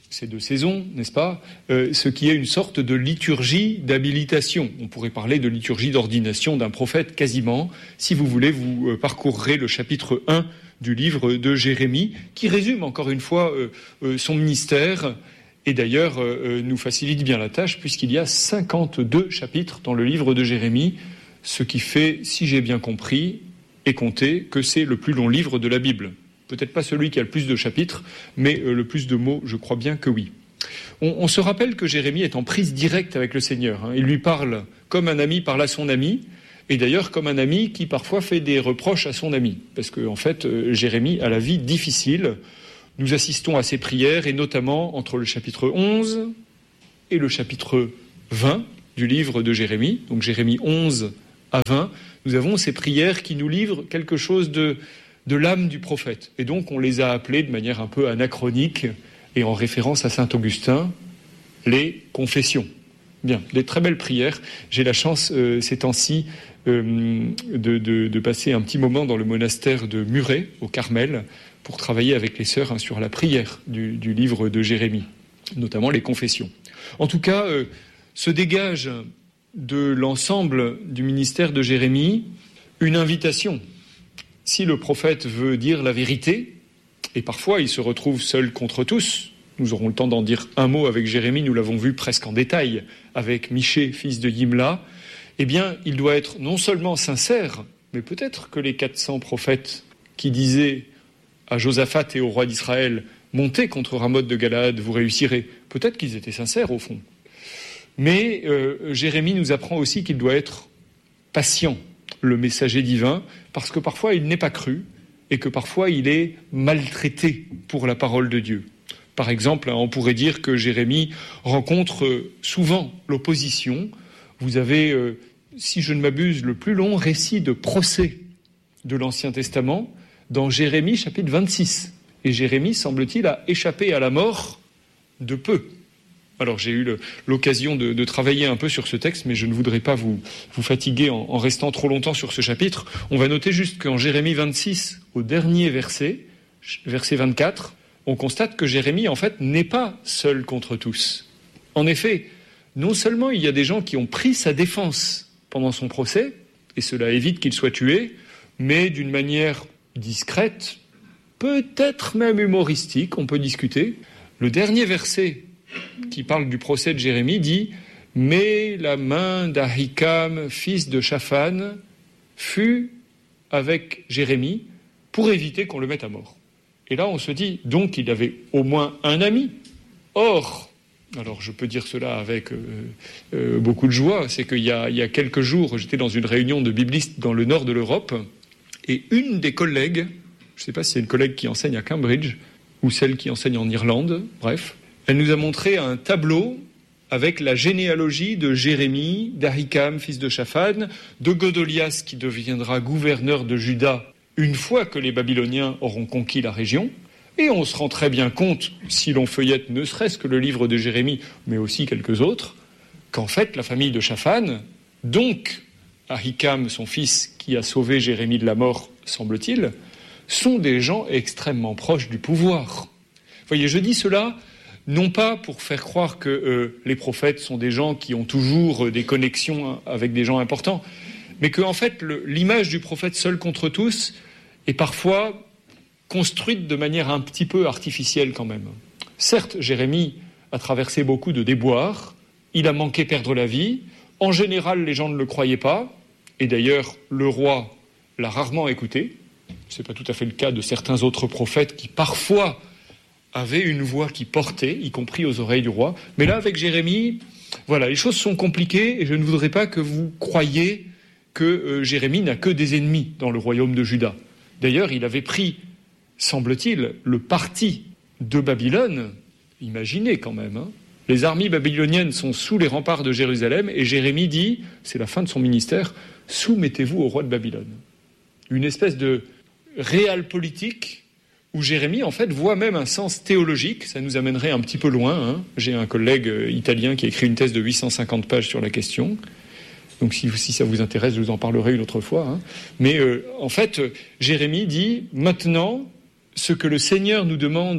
ces deux saisons, n'est-ce pas, euh, ce qui est une sorte de liturgie d'habilitation. On pourrait parler de liturgie d'ordination d'un prophète quasiment. Si vous voulez, vous euh, parcourrez le chapitre un du livre de Jérémie, qui résume encore une fois euh, euh, son ministère, et d'ailleurs euh, nous facilite bien la tâche, puisqu'il y a cinquante-deux chapitres dans le livre de Jérémie, ce qui fait, si j'ai bien compris et compté, que c'est le plus long livre de la Bible. Peut-être pas celui qui a le plus de chapitres, mais euh, le plus de mots, je crois bien que oui. On, on se rappelle que Jérémie est en prise directe avec le Seigneur. Hein. Il lui parle comme un ami parle à son ami, et d'ailleurs comme un ami qui parfois fait des reproches à son ami. Parce qu'en en fait, euh, Jérémie a la vie difficile. Nous assistons à ses prières, et notamment entre le chapitre onze et le chapitre vingt du livre de Jérémie, donc Jérémie onze à vingt, nous avons ces prières qui nous livrent quelque chose de, de l'âme du prophète. Et donc on les a appelées de manière un peu anachronique et en référence à saint Augustin, les confessions. Bien, des très belles prières. J'ai la chance euh, ces temps-ci euh, de, de, de passer un petit moment dans le monastère de Muret, au Carmel, pour travailler avec les sœurs hein, sur la prière du, du livre de Jérémie, notamment les confessions. En tout cas, euh, se dégage de l'ensemble du ministère de Jérémie une invitation. Si le prophète veut dire la vérité, et parfois il se retrouve seul contre tous, nous aurons le temps d'en dire un mot avec Jérémie, nous l'avons vu presque en détail avec Michée, fils de Yimla, eh bien il doit être non seulement sincère, mais peut-être que les quatre cents prophètes qui disaient à Josaphat et au roi d'Israël « Montez contre Ramoth de Galaad, vous réussirez », peut-être qu'ils étaient sincères au fond. Mais euh, Jérémie nous apprend aussi qu'il doit être patient, le messager divin, parce que parfois il n'est pas cru et que parfois il est maltraité pour la parole de Dieu. Par exemple, on pourrait dire que Jérémie rencontre souvent l'opposition. Vous avez, euh, si je ne m'abuse, le plus long récit de procès de l'Ancien Testament dans Jérémie chapitre vingt-six. Et Jérémie, semble-t-il, a échappé à la mort de peu. Alors j'ai eu le, l'occasion de, de travailler un peu sur ce texte, mais je ne voudrais pas vous, vous fatiguer en, en restant trop longtemps sur ce chapitre. On va noter juste qu'en Jérémie vingt-six, au dernier verset, verset vingt-quatre, on constate que Jérémie, en fait, n'est pas seul contre tous. En effet, non seulement il y a des gens qui ont pris sa défense pendant son procès, et cela évite qu'il soit tué, mais d'une manière discrète, peut-être même humoristique, on peut discuter. Le dernier verset qui parle du procès de Jérémie dit « Mais la main d'Ahikam, fils de Shaphan, fut avec Jérémie pour éviter qu'on le mette à mort. » Et là, on se dit, donc, il avait au moins un ami. Or, alors je peux dire cela avec euh, euh, beaucoup de joie, c'est qu'il y a, il y a quelques jours, j'étais dans une réunion de biblistes dans le nord de l'Europe, et une des collègues, je ne sais pas si c'est une collègue qui enseigne à Cambridge, ou celle qui enseigne en Irlande, bref, elle nous a montré un tableau avec la généalogie de Jérémie, d'Ahikam, fils de Shaphan, de Godolias, qui deviendra gouverneur de Juda une fois que les Babyloniens auront conquis la région. Et on se rend très bien compte, si l'on feuillette ne serait-ce que le livre de Jérémie, mais aussi quelques autres, qu'en fait, la famille de Shaphan, donc Ahikam, son fils, qui a sauvé Jérémie de la mort, semble-t-il, sont des gens extrêmement proches du pouvoir. Vous voyez, je dis cela non pas pour faire croire que euh, les prophètes sont des gens qui ont toujours euh, des connexions avec des gens importants, mais que, en fait, le, l'image du prophète seul contre tous est parfois construite de manière un petit peu artificielle quand même. Certes, Jérémie a traversé beaucoup de déboires, il a manqué perdre la vie, en général les gens ne le croyaient pas, et d'ailleurs le roi l'a rarement écouté. Ce n'est pas tout à fait le cas de certains autres prophètes qui parfois avaient une voix qui portait, y compris aux oreilles du roi. Mais là, avec Jérémie, voilà, les choses sont compliquées et je ne voudrais pas que vous croyiez que euh, Jérémie n'a que des ennemis dans le royaume de Juda. D'ailleurs, il avait pris, semble-t-il, le parti de Babylone. Imaginez quand même, hein. Les armées babyloniennes sont sous les remparts de Jérusalem et Jérémie dit, c'est la fin de son ministère, soumettez-vous au roi de Babylone. Une espèce de réal politique où Jérémie, en fait, voit même un sens théologique. Ça nous amènerait un petit peu loin. Hein. J'ai un collègue italien qui a écrit une thèse de huit cent cinquante pages sur la question. Donc si, si ça vous intéresse, je vous en parlerai une autre fois. Hein. Mais euh, en fait, Jérémie dit, maintenant, ce que le Seigneur nous demande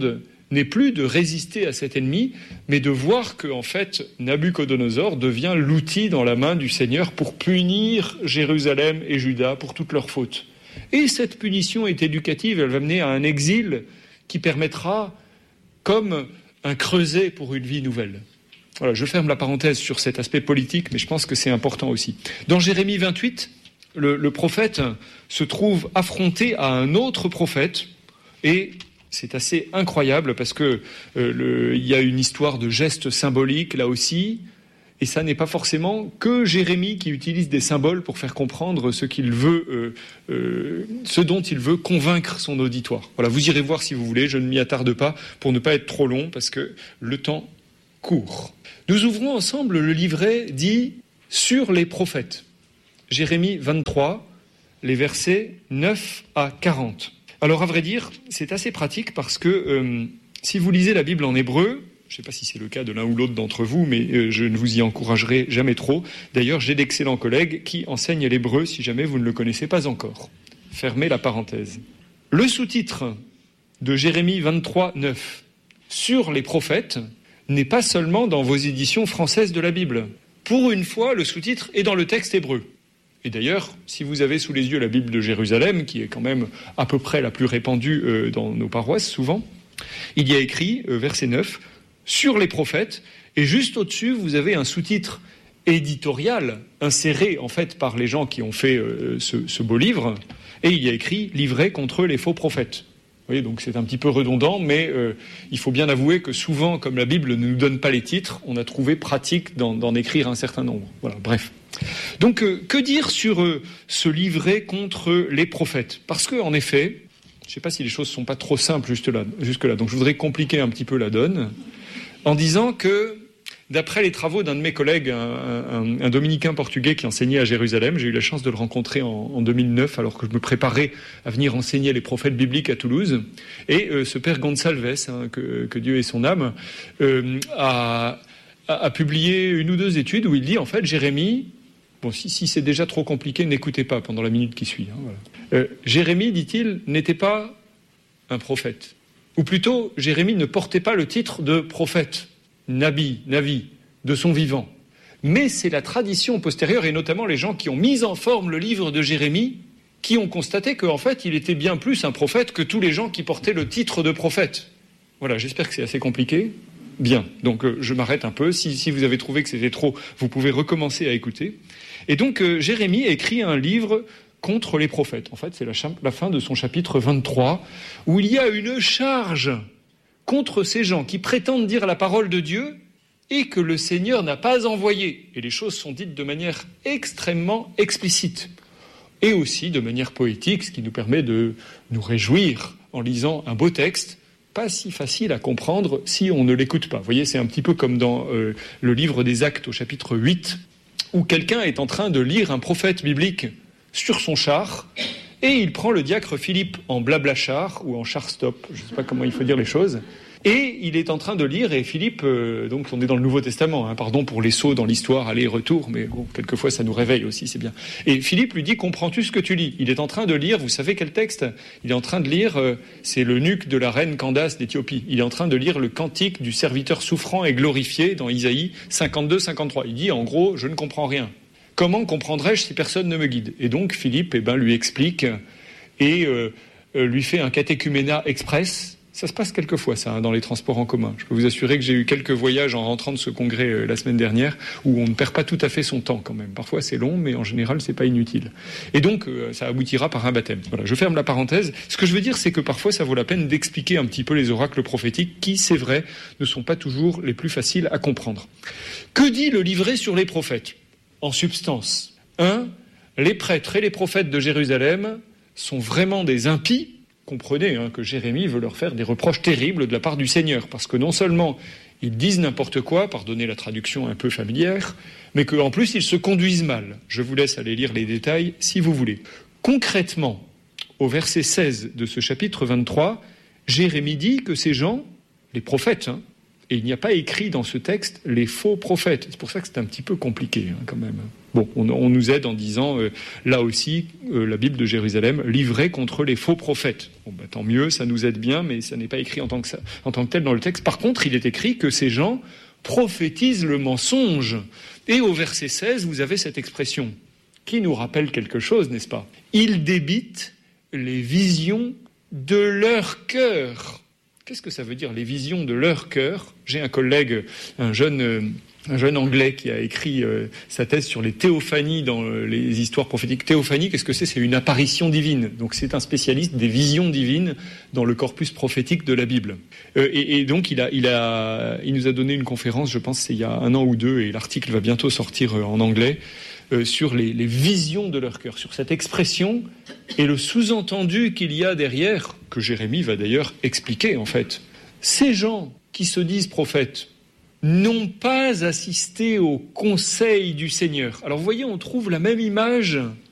n'est plus de résister à cet ennemi, mais de voir que, en fait, Nabuchodonosor devient l'outil dans la main du Seigneur pour punir Jérusalem et Juda pour toutes leurs fautes. Et cette punition est éducative, elle va mener à un exil qui permettra, comme un creuset pour une vie nouvelle. Voilà, je ferme la parenthèse sur cet aspect politique, mais je pense que c'est important aussi. Dans Jérémie vingt-huit, le, le prophète se trouve affronté à un autre prophète, et c'est assez incroyable parce que euh, le, il y a une histoire de gestes symboliques là aussi, et ça n'est pas forcément que Jérémie qui utilise des symboles pour faire comprendre ce qu'il veut, euh, euh, ce dont il veut convaincre son auditoire. Voilà, vous irez voir si vous voulez, je ne m'y attarde pas pour ne pas être trop long parce que le temps court. Nous ouvrons ensemble le livret dit « Sur les prophètes ». Jérémie vingt-trois, les versets neuf à quarante. Alors à vrai dire, c'est assez pratique parce que euh, si vous lisez la Bible en hébreu, je ne sais pas si c'est le cas de l'un ou l'autre d'entre vous, mais euh, je ne vous y encouragerai jamais trop. D'ailleurs, j'ai d'excellents collègues qui enseignent l'hébreu si jamais vous ne le connaissez pas encore. Fermez la parenthèse. Le sous-titre de Jérémie vingt-trois, neuf, sur les prophètes, n'est pas seulement dans vos éditions françaises de la Bible. Pour une fois, le sous-titre est dans le texte hébreu. Et d'ailleurs, si vous avez sous les yeux la Bible de Jérusalem, qui est quand même à peu près la plus répandue euh, dans nos paroisses souvent, il y a écrit, euh, verset neuf, « Sur les prophètes », et juste au-dessus, vous avez un sous-titre éditorial, inséré en fait par les gens qui ont fait euh, ce, ce beau livre, et il y a écrit « Livré contre les faux prophètes ». Vous voyez, donc c'est un petit peu redondant, mais euh, il faut bien avouer que souvent, comme la Bible ne nous donne pas les titres, on a trouvé pratique d'en, d'en écrire un certain nombre. Voilà, bref. Donc, euh, que dire sur euh, ce livret contre les prophètes ? Parce que, en effet, je ne sais pas si les choses ne sont pas trop simples juste là, jusque-là, donc je voudrais compliquer un petit peu la donne en disant que, d'après les travaux d'un de mes collègues, un, un, un dominicain portugais qui enseignait à Jérusalem, j'ai eu la chance de le rencontrer en, en deux mille neuf alors que je me préparais à venir enseigner les prophètes bibliques à Toulouse, et euh, ce père Gonçalves, hein, que, que Dieu ait son âme, euh, a, a, a publié une ou deux études où il dit, en fait, Jérémie, bon, si, si c'est déjà trop compliqué, n'écoutez pas pendant la minute qui suit. Hein, voilà. euh, Jérémie, dit-il, n'était pas un prophète. Ou plutôt, Jérémie ne portait pas le titre de prophète. Nabi, Navi, de son vivant. Mais c'est la tradition postérieure, et notamment les gens qui ont mis en forme le livre de Jérémie, qui ont constaté qu'en fait, il était bien plus un prophète que tous les gens qui portaient le titre de prophète. Voilà, j'espère que c'est assez compliqué. Bien, donc euh, je m'arrête un peu. Si, si vous avez trouvé que c'était trop, vous pouvez recommencer à écouter. Et donc, euh, Jérémie écrit un livre contre les prophètes. En fait, c'est la, cha- la fin de son chapitre vingt-trois, où il y a une charge contre ces gens qui prétendent dire la parole de Dieu et que le Seigneur n'a pas envoyé. Et les choses sont dites de manière extrêmement explicite. Et aussi de manière poétique, ce qui nous permet de nous réjouir en lisant un beau texte, pas si facile à comprendre si on ne l'écoute pas. Vous voyez, c'est un petit peu comme dans euh, le livre des Actes au chapitre huit, où quelqu'un est en train de lire un prophète biblique sur son char, et il prend le diacre Philippe en blabla-char, ou en char-stop, je ne sais pas comment il faut dire les choses, et il est en train de lire, et Philippe, euh, donc on est dans le Nouveau Testament, hein, pardon pour les sauts dans l'histoire, aller-retour, mais bon, quelquefois ça nous réveille aussi, c'est bien. Et Philippe lui dit, comprends-tu ce que tu lis ? Il est en train de lire, vous savez quel texte ? Il est en train de lire, euh, c'est l'eunuque de la reine Candace d'Éthiopie. Il est en train de lire le cantique du serviteur souffrant et glorifié dans Isaïe cinquante-deux cinquante-trois. Il dit, en gros, je ne comprends rien. Comment comprendrais-je si personne ne me guide ? Et donc Philippe eh ben, lui explique et euh, euh, lui fait un catéchuménat express. Ça se passe quelquefois, ça, hein, dans les transports en commun. Je peux vous assurer que j'ai eu quelques voyages en rentrant de ce congrès euh, la semaine dernière où on ne perd pas tout à fait son temps quand même. Parfois c'est long, mais en général c'est pas inutile. Et donc euh, ça aboutira par un baptême. Voilà, je ferme la parenthèse. Ce que je veux dire, c'est que parfois ça vaut la peine d'expliquer un petit peu les oracles prophétiques qui, c'est vrai, ne sont pas toujours les plus faciles à comprendre. Que dit le livret sur les prophètes ? En substance, un, les prêtres et les prophètes de Jérusalem sont vraiment des impies. Comprenez hein, que Jérémie veut leur faire des reproches terribles de la part du Seigneur, parce que non seulement ils disent n'importe quoi, pardonnez la traduction un peu familière, mais qu'en plus ils se conduisent mal. Je vous laisse aller lire les détails si vous voulez. Concrètement, au verset seize de ce chapitre vingt-trois, Jérémie dit que ces gens, les prophètes, hein, Et il n'y a pas écrit dans ce texte les faux prophètes. C'est pour ça que c'est un petit peu compliqué, hein, quand même. Bon, on, on nous aide en disant, euh, là aussi, euh, la Bible de Jérusalem, livrée contre les faux prophètes. Bon, bah, tant mieux, ça nous aide bien, mais ça n'est pas écrit en tant que ça, en tant que tel dans le texte. Par contre, il est écrit que ces gens prophétisent le mensonge. Et au verset seize, vous avez cette expression qui nous rappelle quelque chose, n'est-ce pas ? Ils débitent les visions de leur cœur. Qu'est-ce que ça veut dire, les visions de leur cœur ? J'ai un collègue, un jeune, euh, un jeune Anglais qui a écrit euh, sa thèse sur les théophanies dans euh, les histoires prophétiques. Théophanie, qu'est-ce que c'est ? C'est une apparition divine. Donc c'est un spécialiste des visions divines dans le corpus prophétique de la Bible. Euh, et, et donc il a, il a, il nous a donné une conférence, je pense, c'est il y a un an ou deux, et l'article va bientôt sortir euh, en anglais. Euh, sur les, les visions de leur cœur, sur cette expression et le sous-entendu qu'il y a derrière, que Jérémie va d'ailleurs expliquer en fait. Ces gens qui se disent prophètes n'ont pas assisté au conseil du Seigneur. Alors vous voyez, on trouve la même image